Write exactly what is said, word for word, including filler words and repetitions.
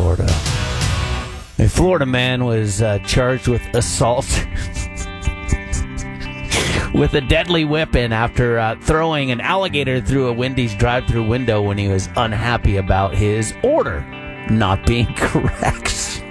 Florida. A Florida man was uh, charged with assault with a deadly weapon after uh, throwing an alligator through a Wendy's drive-thru window when he was unhappy about his order not being correct.